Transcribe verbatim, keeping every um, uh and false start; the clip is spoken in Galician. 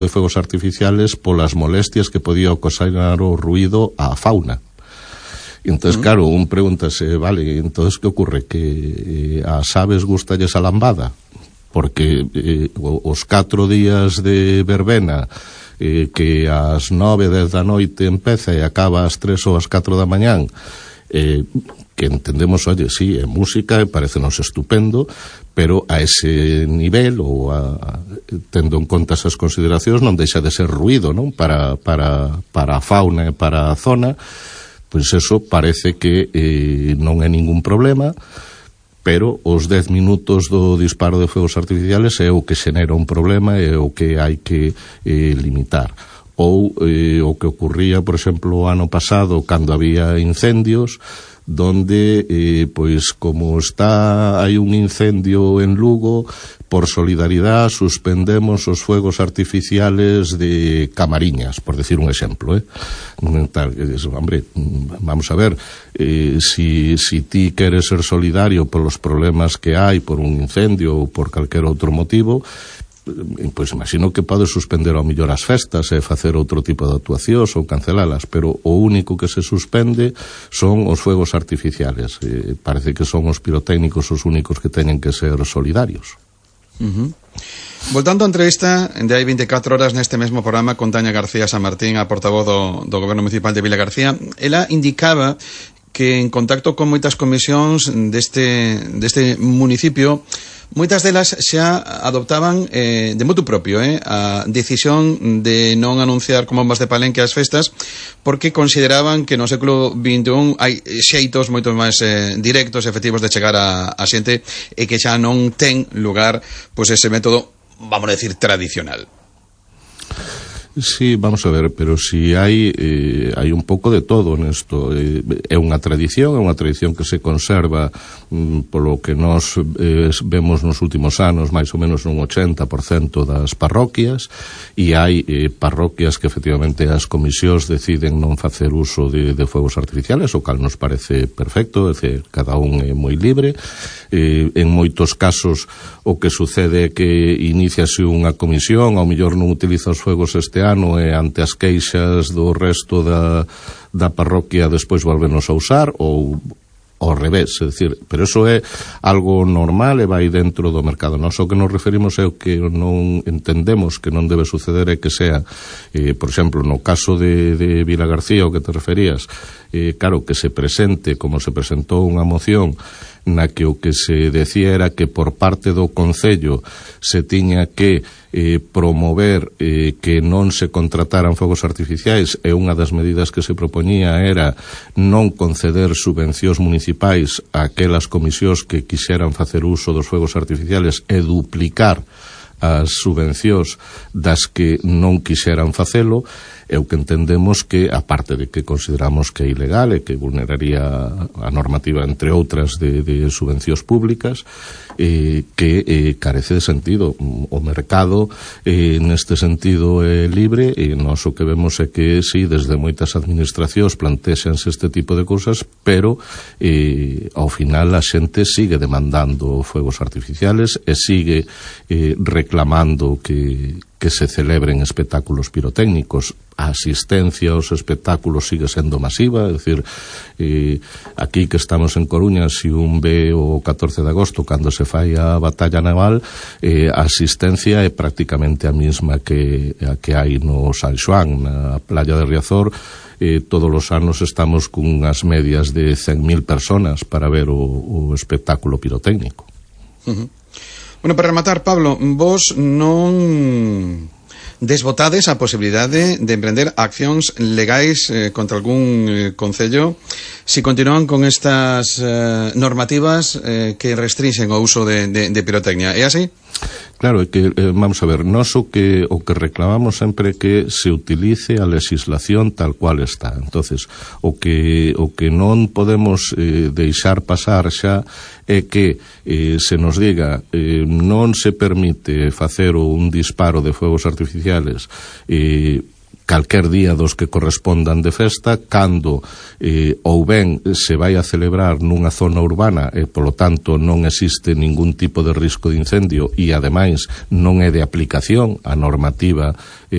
de fogos artificiales polas molestias que podía ocasionar o ruido á fauna. Entonces, claro, un pregúntase, vale, entonces, ¿qué ocurre? Que eh, as aves gustalles a lambada? Porque eh, os catro días de verbena, eh, que ás nove, dez da noite empeza e acaba ás tres ou ás catro da mañán, eh, que entendemos, oye, sí, é música e parecenos estupendo, pero a ese nivel ou a, a, tendo en conta esas consideracións non deixa de ser ruido, non? Para, para, para a fauna e para a zona, pois eso parece que eh, non é ningún problema, pero os dez minutos do disparo de fogos artificiales é o que xenera un problema e o que hai que eh, limitar. Ou eh, o que ocurría, por exemplo, o ano pasado, cando había incendios, donde, eh, pois, como está, hai un incendio en Lugo, por solidaridade suspendemos os fuegos artificiales de Camariñas, por decir un exemplo, eh? Tal, hombre, vamos a ver, eh, si, si ti queres ser solidario polos problemas que hai por un incendio ou por calquer outro motivo, pois imagino que podes suspender ao mellor as festas e facer outro tipo de actuacións ou cancelalas, pero o único que se suspende son os fuegos artificiales. Eh, parece que son os pirotécnicos os únicos que teñen que ser solidarios. Uh-huh. Voltando á entrevista de hai veinticuatro horas neste mesmo programa con Tania García San Martín, a portavoz do, do Goberno Municipal de Vilagarcía, ela indicaba que en contacto con moitas comisións deste, deste municipio, moitas delas xa adoptaban eh, de motu propio eh, a decisión de non anunciar como bombas de palenque as festas, porque consideraban que no século vinte e un hai xeitos moito máis eh, directos e efectivos de chegar a, a xente, e que xa non ten lugar pois ese método, vamos a decir, tradicional. Sí, vamos a ver, pero si hai eh, hai un pouco de todo nesto. Eh, é unha tradición, é unha tradición que se conserva mm, polo que nós eh, vemos nos últimos anos, máis ou menos un ochenta por cento das parroquias, e hai eh, parroquias que efectivamente as comisións deciden non facer uso de, de fuegos artificiales, o cal nos parece perfecto, é dicir, cada un é moi libre. Eh, en moitos casos o que sucede é que iniciase unha comisión, ao mellor non utiliza os fuegos este ano e ante as queixas do resto da, da parroquia despois volvenos a usar, ou ao revés, é dicir, pero eso é algo normal e vai dentro do mercado. Nós o que nos referimos é o que non entendemos que non debe suceder é que sea, eh, por exemplo, no caso de, de Vilagarcía, o que te referías, eh, claro, que se presente, como se presentou unha moción na que o que se decía era que por parte do Concello se tiña que eh, promover eh, que non se contrataran fogos artificiais, e unha das medidas que se propoñía era non conceder subvencións municipais a aquelas comisións que quixeran facer uso dos fogos artificiales e duplicar as subvencións das que non quixeran facelo. É o que entendemos que, aparte de que consideramos que é ilegal e que vulneraría a normativa, entre outras, de, de subvencións públicas, eh, que eh, carece de sentido. O mercado, eh, neste sentido, é libre, e nós o que vemos é que, sí, desde moitas administracións plantexanse este tipo de cousas, pero eh, ao final a xente sigue demandando fuegos artificiales e sigue eh, reclamando que que se celebren espectáculos pirotécnicos. A asistencia aos espectáculos sigue sendo masiva, é dicir, eh, aquí que estamos en Coruña, se un ve o catorce de agosto, cando se fai a batalla naval, eh, a asistencia é prácticamente a mesma que a que hai no San Xoán, na playa de Riazor. Eh, todos os anos estamos cunhas medias de cen mil personas para ver o, o espectáculo pirotécnico. Uh-huh. Bueno, para rematar, Pablo, vos non desbotades a posibilidade de emprender accións legais eh, contra algún eh, concello si continúan con estas eh, normativas eh, que restringen o uso de, de, de pirotecnia. É así? Claro, é que, eh, vamos a ver, nós o que, o que reclamamos sempre é que se utilice a legislación tal cual está. Entonces, o que, o que non podemos eh, deixar pasar xa é que eh, se nos diga eh, non se permite facer un disparo de fuegos artificiales eh, calquer día dos que correspondan de festa, cando eh, ou ben se vai a celebrar nunha zona urbana e, polo tanto, non existe ningún tipo de risco de incendio e, ademais, non é de aplicación a normativa eh,